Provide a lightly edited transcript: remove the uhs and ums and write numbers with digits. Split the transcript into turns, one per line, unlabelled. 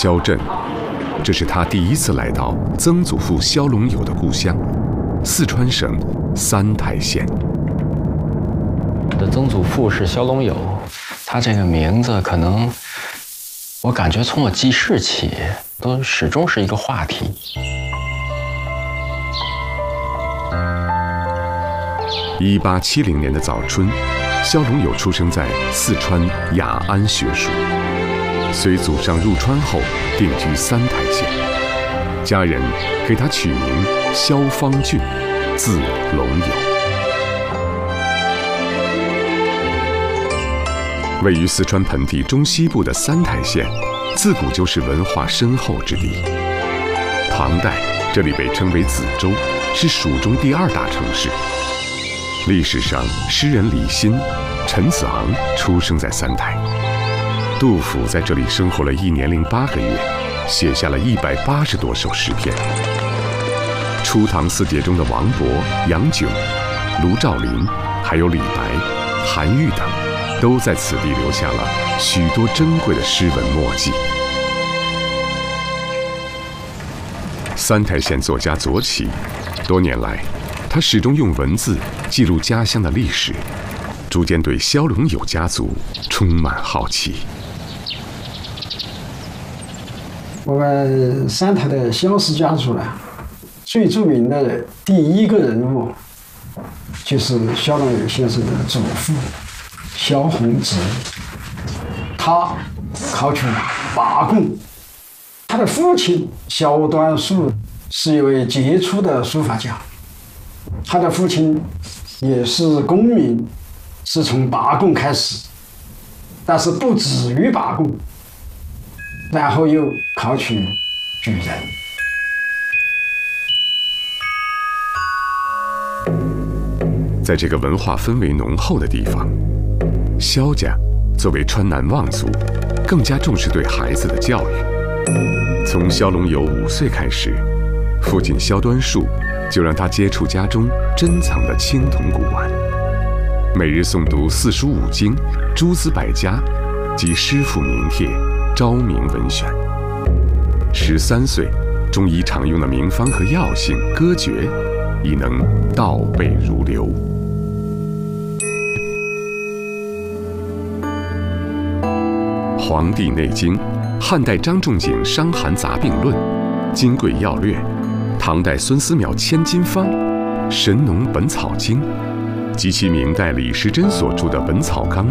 萧震，这是他第一次来到曾祖父萧龙友的故乡，四川省三台县。
我的曾祖父是萧龙友，他这个名字可能，我感觉从我记事起，都始终是一个话题。
1870年的早春，萧龙友出生在四川雅安学署，随祖上入川后定居三台县，家人给他取名萧方俊，字龙友。位于四川盆地中西部的三台县，自古就是文化深厚之地。唐代，这里被称为梓州，是蜀中第2大城市。历史上，诗人李欣、陈子昂出生在三台。杜甫在这里生活了1年零8个月，写下了180多首诗篇。初唐四杰中的王勃、杨炯、卢照邻，还有李白、韩愈等，都在此地留下了许多珍贵的诗文墨迹。三台县作家左起，多年来，他始终用文字记录家乡的历史，逐渐对萧龙友家族充满好奇。
我们三台的萧氏家族呢，最著名的第一个人物就是萧龙友先生的祖父萧宏直，他考取拔贡。他的父亲萧端树是一位杰出的书法家，他的父亲也是功名，是从拔贡开始，但是不止于拔贡，然后又考取举人。
在这个文化氛围浓厚的地方，萧家作为川南望族，更加重视对孩子的教育。从萧龙友5岁开始，父亲萧端树就让他接触家中珍藏的青铜古玩，每日诵读四书五经、诸子百家及诗赋名帖、昭明文选。13岁，中医常用的名方和药性、歌诀，已能倒背如流。《黄帝内经》，汉代张仲景《伤寒杂病论》，《金匮要略》，唐代孙思邈《千金方》，《神农本草经》，及其明代李时珍所著的《本草纲